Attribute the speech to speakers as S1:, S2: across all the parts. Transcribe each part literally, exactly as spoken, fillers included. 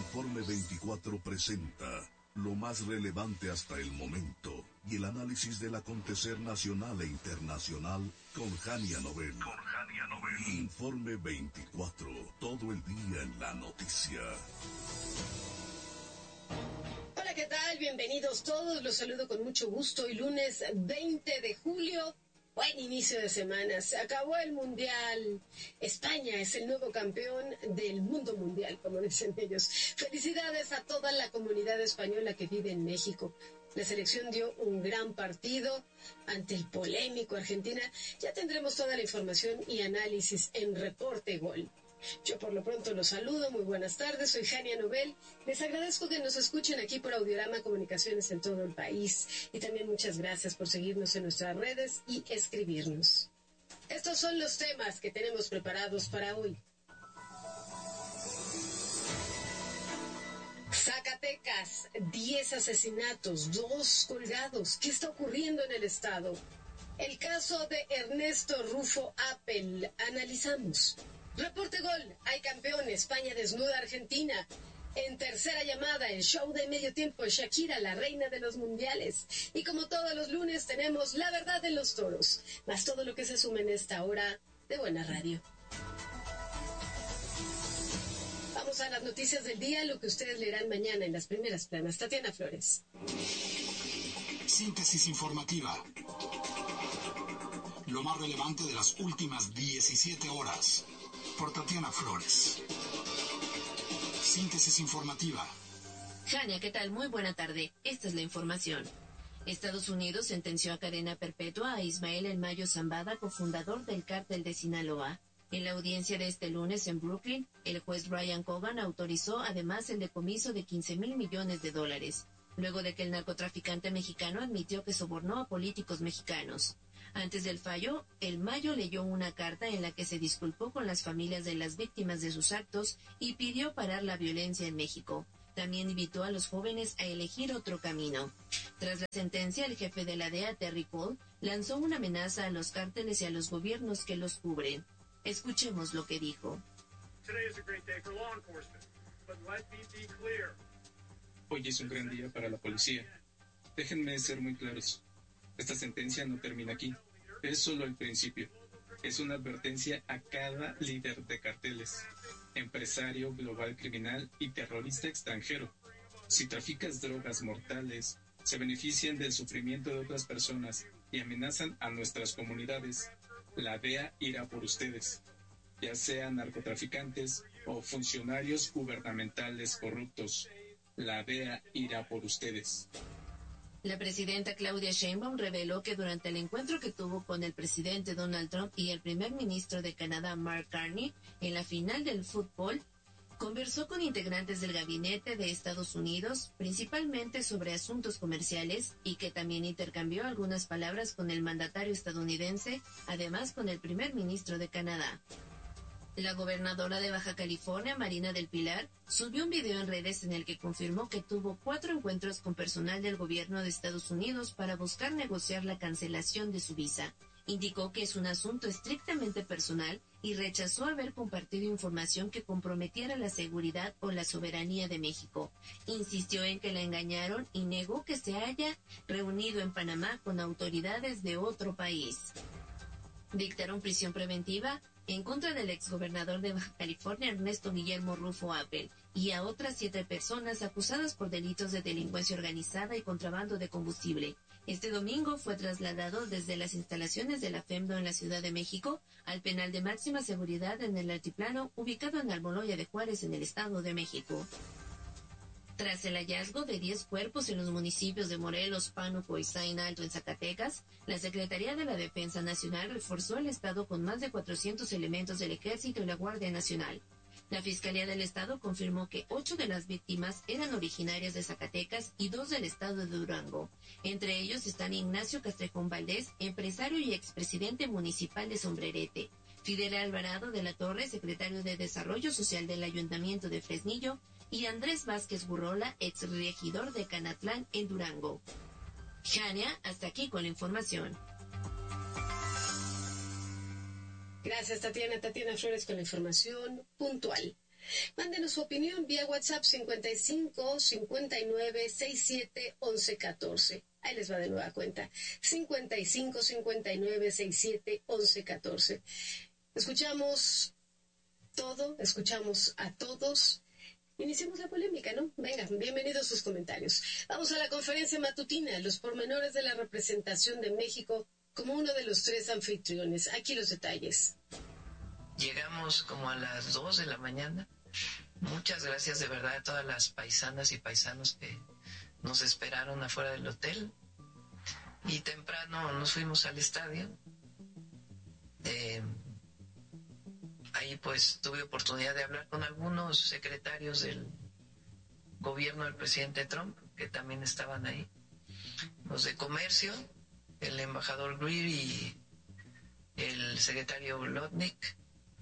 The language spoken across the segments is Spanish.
S1: Informe veinticuatro presenta lo más relevante hasta el momento y el análisis del acontecer nacional e internacional con Jania Nobel. Con Jania Nobel. Informe veinticuatro, todo el día en la noticia.
S2: Hola, ¿qué tal? Bienvenidos todos, los saludo con mucho gusto. Hoy lunes veinte de julio, buen inicio de semana, se acabó el Mundial. España es el nuevo campeón del mundo mundial, como dicen ellos. Felicidades a toda la comunidad española que vive en México. La selección dio un gran partido ante el polémico Argentina. Ya tendremos toda la información y análisis en Reporte Gol. Yo por lo pronto los saludo, muy buenas tardes, soy Jania Nobel. Les agradezco que nos escuchen aquí por Audiorama Comunicaciones en todo el país. Y también muchas gracias por seguirnos en nuestras redes y escribirnos. Estos son los temas que tenemos preparados para hoy. Zacatecas, diez asesinatos, dos colgados. ¿Qué está ocurriendo en el estado? El caso de Ernesto Rufo Appel, analizamos. Reporte Gol, hay campeón, España desnuda a Argentina. En tercera llamada, el show de medio tiempo, Shakira, la reina de los mundiales. Y como todos los lunes, tenemos la verdad de los toros, más todo lo que se suma en esta hora de Buena Radio. Vamos a las noticias del día, lo que ustedes leerán mañana en las primeras planas. Tatiana Flores.
S3: Síntesis informativa. Lo más relevante de las últimas diecisiete horas. Por Tatiana Flores. Síntesis informativa.
S4: Jania, ¿qué tal? Muy buena tarde. Esta es la información. Estados Unidos sentenció a cadena perpetua a Ismael El Mayo Zambada, cofundador del cártel de Sinaloa. En la audiencia de este lunes en Brooklyn, el juez Brian Cogan autorizó además el decomiso de quince mil millones de dólares, luego de que el narcotraficante mexicano admitió que sobornó a políticos mexicanos. Antes del fallo, El Mayo leyó una carta en la que se disculpó con las familias de las víctimas de sus actos y pidió parar la violencia en México. También invitó a los jóvenes a elegir otro camino. Tras la sentencia, el jefe de la D E A, Terry Cole, lanzó una amenaza a los cárteles y a los gobiernos que los cubren. Escuchemos lo que dijo.
S5: Hoy es un gran día para la policía. Déjenme ser muy claros. Esta sentencia no termina aquí. Es solo el principio. Es una advertencia a cada líder de carteles, empresario global criminal y terrorista extranjero. Si traficas drogas mortales, se benefician del sufrimiento de otras personas y amenazan a nuestras comunidades, la D E A irá por ustedes, ya sean narcotraficantes o funcionarios gubernamentales corruptos. La D E A irá por ustedes.
S4: La presidenta Claudia Sheinbaum reveló que durante el encuentro que tuvo con el presidente Donald Trump y el primer ministro de Canadá, Mark Carney, en la final del fútbol, conversó con integrantes del gabinete de Estados Unidos, principalmente sobre asuntos comerciales, y que también intercambió algunas palabras con el mandatario estadounidense, además con el primer ministro de Canadá. La gobernadora de Baja California, Marina del Pilar, subió un video en redes en el que confirmó que tuvo cuatro encuentros con personal del gobierno de Estados Unidos para buscar negociar la cancelación de su visa. Indicó que es un asunto estrictamente personal y rechazó haber compartido información que comprometiera la seguridad o la soberanía de México. Insistió en que la engañaron y negó que se haya reunido en Panamá con autoridades de otro país. Dictaron prisión preventiva en contra del exgobernador de Baja California, Ernesto Guillermo Rufo Appel, y a otras siete personas acusadas por delitos de delincuencia organizada y contrabando de combustible. Este domingo fue trasladado desde las instalaciones de la FEMDO en la Ciudad de México al penal de máxima seguridad en el Altiplano, ubicado en Almoloya de Juárez, en el Estado de México. Tras el hallazgo de diez cuerpos en los municipios de Morelos, Pánuco y Zain Alto en Zacatecas, la Secretaría de la Defensa Nacional reforzó el Estado con más de cuatrocientos elementos del Ejército y la Guardia Nacional. La Fiscalía del Estado confirmó que ocho de las víctimas eran originarias de Zacatecas y dos del estado de Durango. Entre ellos están Ignacio Castrejón Valdés, empresario y expresidente municipal de Sombrerete; Fidel Alvarado de la Torre, secretario de Desarrollo Social del Ayuntamiento de Fresnillo; y Andrés Vázquez Burrola, exregidor de Canatlán en Durango. Jania, hasta aquí con la información.
S2: Gracias, Tatiana. Tatiana Flores con la información puntual. Mándenos su opinión vía WhatsApp cincuenta y cinco, cincuenta y nueve, sesenta y siete, once, catorce. Ahí les va de nueva cuenta. cincuenta y cinco, cincuenta y nueve, sesenta y siete, once, catorce. Escuchamos todo, escuchamos a todos. Iniciemos la polémica, ¿no? Venga, bienvenidos sus comentarios. Vamos a la conferencia matutina, los pormenores de la representación de México como uno de los tres anfitriones. Aquí los detalles.
S6: Llegamos como a las dos de la mañana. Muchas gracias de verdad a todas las paisanas y paisanos que nos esperaron afuera del hotel. Y temprano nos fuimos al estadio. Eh, ahí pues tuve oportunidad de hablar con algunos secretarios del gobierno del presidente Trump, que también estaban ahí. Los de comercio, el embajador Greer y el secretario Lotnick.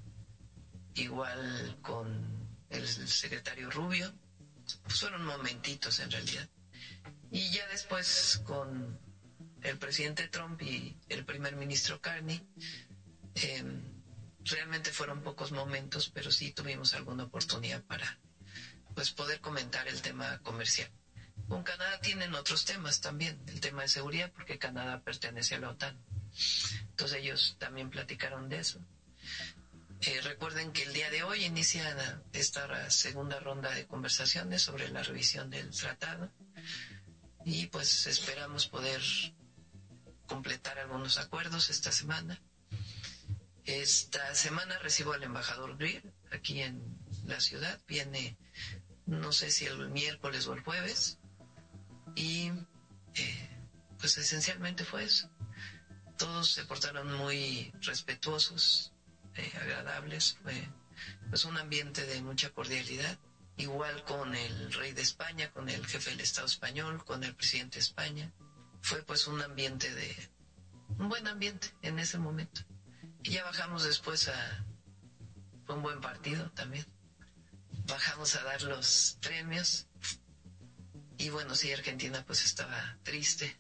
S6: Igual con el secretario Rubio, pues fueron momentitos en realidad. Y ya después con el presidente Trump y el primer ministro Carney, eh, realmente fueron pocos momentos, pero sí tuvimos alguna oportunidad para pues poder comentar el tema comercial. Con Canadá tienen otros temas también, el tema de seguridad, porque Canadá pertenece a la OTAN. Entonces ellos también platicaron de eso. Eh, recuerden que el día de hoy inicia esta segunda ronda de conversaciones sobre la revisión del tratado y pues esperamos poder completar algunos acuerdos esta semana. Esta semana recibo al embajador Greer aquí en la ciudad, viene no sé si el miércoles o el jueves y eh, pues esencialmente fue eso. Todos se portaron muy respetuosos, Eh, agradables, fue pues un ambiente de mucha cordialidad, igual con el rey de España, con el jefe del Estado español, con el presidente de España. Fue pues un ambiente de un buen ambiente en ese momento. Y ya bajamos después a fue un buen partido también. Bajamos a dar los premios y bueno, sí, Argentina pues estaba triste.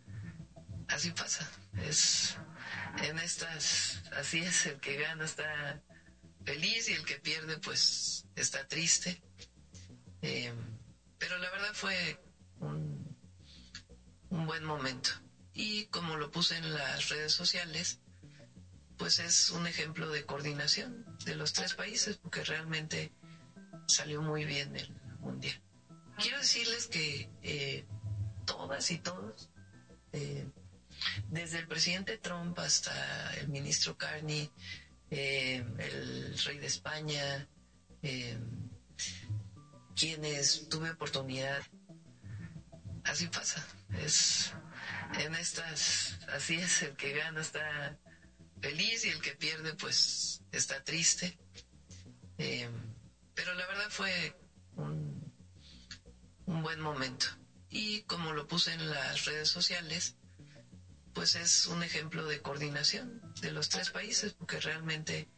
S6: Así pasa, es en estas, así es, el que gana está feliz y el que pierde pues está triste. Eh, pero la verdad fue un, un buen momento. Y como lo puse en las redes sociales, pues es un ejemplo de coordinación de los tres países, porque realmente salió muy bien el mundial. Quiero decirles que eh, todas y todos, eh, desde el presidente Trump hasta el ministro Carney, eh, el rey de España, eh, quienes tuve oportunidad, así pasa, es en estas, así es, el que gana está feliz y el que pierde pues está triste, eh, pero la verdad fue un, un buen momento. Y como lo puse en las redes sociales, pues es un ejemplo de coordinación de los tres países, porque realmente